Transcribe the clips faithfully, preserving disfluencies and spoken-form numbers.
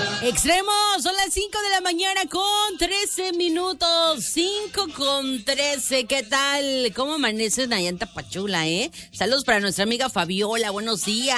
Extremo, son las cinco de la mañana con trece minutos, cinco con trece, ¿qué tal? ¿Cómo amanecen allá en Tapachula, eh? Saludos para nuestra amiga Fabiola, buenos días.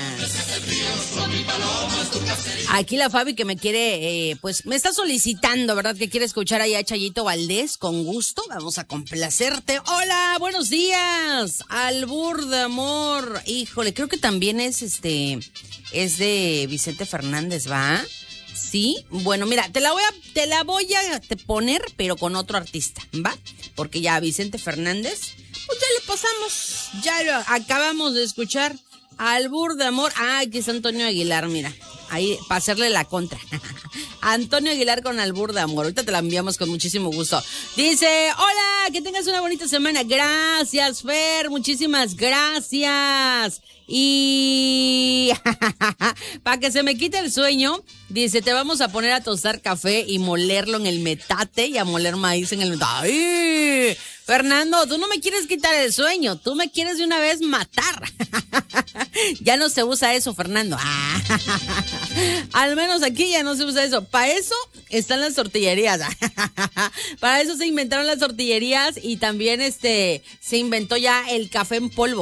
Aquí la Fabi que me quiere, eh, pues me está solicitando, ¿verdad? Que quiere escuchar allá a Chayito Valdés, con gusto, vamos a complacerte. Hola, buenos días, Albur de Amor, híjole, creo que también es este, es de Vicente Fernández, ¿va? Sí, bueno, mira, te la voy a, te la voy a poner, pero con otro artista, ¿va? Porque ya Vicente Fernández, pues ya le pasamos, ya lo acabamos de escuchar. Albur de Amor, ah, aquí es Antonio Aguilar, mira, ahí para hacerle la contra. Antonio Aguilar con Albur de Amor, ahorita te la enviamos con muchísimo gusto. Dice, hola, que tengas una bonita semana. Gracias, Fer, muchísimas gracias. Y para que se me quite el sueño, dice, te vamos a poner a tostar café y molerlo en el metate y a moler maíz en el metate. ¡Ay! Fernando, tú no me quieres quitar el sueño, tú me quieres de una vez matar. Ya no se usa eso, Fernando. Ah, al menos aquí ya no se usa eso. Para eso están las tortillerías. Para eso se inventaron las tortillerías y también este se inventó ya el café en polvo.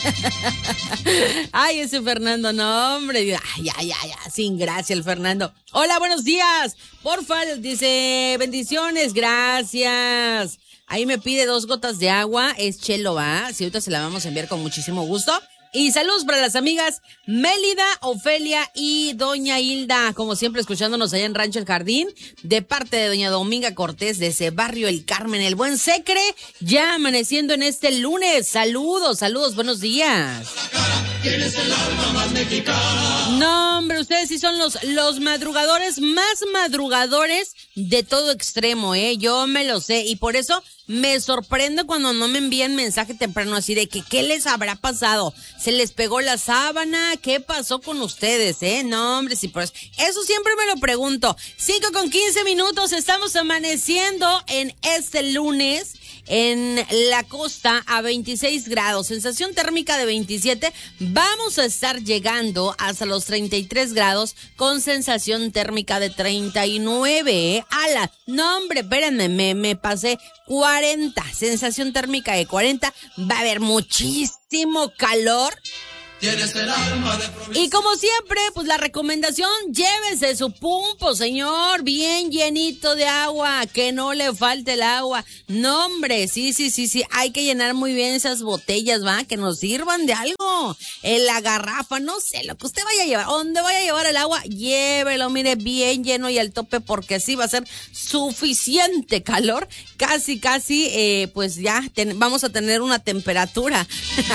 Ay, ese Fernando, no, hombre. Ay, ya, ya, ya, sin gracia el Fernando. Hola, buenos días. Porfa, dice, bendiciones, gracias. Ahí me pide dos gotas de agua, es Chelo, ¿va? Si ahorita se la vamos a enviar con muchísimo gusto. Y saludos para las amigas Mélida, Ofelia y Doña Hilda, como siempre escuchándonos allá en Rancho El Jardín, de parte de Doña Dominga Cortés, de ese barrio El Carmen, el Buen Secre, ya amaneciendo en este lunes. Saludos, saludos, buenos días. ¿Quién es el alma más mexicana? No, hombre, ustedes sí son los, los madrugadores más madrugadores de todo Extremo, ¿eh? Yo me lo sé, y por eso me sorprende cuando no me envían mensaje temprano así de que ¿qué les habrá pasado? ¿Se les pegó la sábana? ¿Qué pasó con ustedes, eh? No, hombre, sí, por eso, eso siempre me lo pregunto. cinco con quince minutos, estamos amaneciendo en este lunes en la costa a veintiséis grados, sensación térmica de veintisiete, vamos a estar llegando hasta los treinta y tres grados con sensación térmica de treinta y nueve, ¿eh? ¡Ala! No, hombre, espérenme, me, me pasé cuarenta, sensación térmica de cuarenta, va a haber muchísimo calor. Tienes el alma de provincia. Y como siempre, pues la recomendación, llévese su pumpo, señor, bien llenito de agua, que no le falte el agua. No, hombre, sí, sí, sí, sí, hay que llenar muy bien esas botellas, ¿va? Que nos sirvan de algo. En la garrafa, no sé, lo que usted vaya a llevar, donde vaya a llevar el agua, llévelo, mire, bien lleno y al tope, porque así va a ser suficiente calor. Casi, casi, eh, pues ya ten, vamos a tener una temperatura.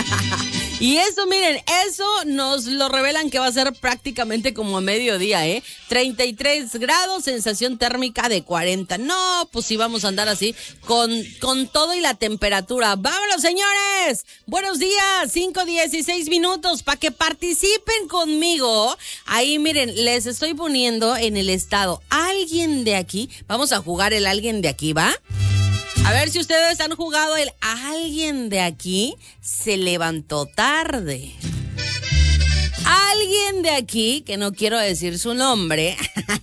Y eso, miren, eso nos lo revelan que va a ser prácticamente como a mediodía, ¿eh? treinta y tres grados, sensación térmica de cuarenta. No, pues sí vamos a andar así con, con todo y la temperatura. ¡Vámonos, señores! Buenos días, cinco dieciséis minutos para que participen conmigo. Ahí, miren, les estoy poniendo en el estado alguien de aquí. Vamos a jugar el alguien de aquí, ¿va? A ver si ustedes han jugado el alguien de aquí se levantó tarde. Alguien de aquí, que no quiero decir su nombre,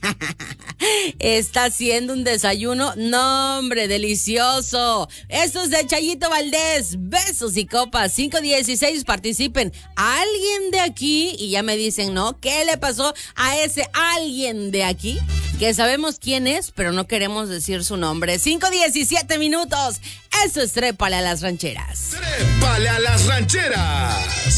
está haciendo un desayuno, no, hombre, delicioso. Esto es de Chayito Valdés, besos y copas, cinco dieciséis, participen. Alguien de aquí, y ya me dicen, ¿no? ¿Qué le pasó a ese alguien de aquí? Que sabemos quién es, pero no queremos decir su nombre. cinco diecisiete minutos, eso es Trépale a las Rancheras. Trépale a las Rancheras.